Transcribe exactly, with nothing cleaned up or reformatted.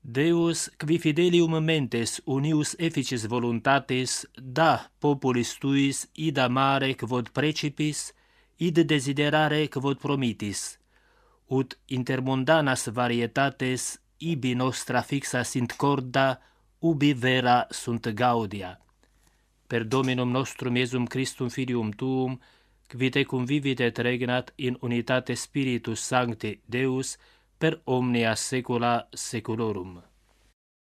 Deus, qui fidelium mentes unius efficis voluntates, da populis tuis id amare quod precipis, id desiderare quod promitis, ut intermundanas varietates ibi nostra fixa sint corda, ubi vera sunt gaudia. Per Dominum nostrum Iesum Christum Filium Tuum, qui tecum vivit et regnat in unitate Spiritus Sancti Deus, per omnia saecula saeculorum.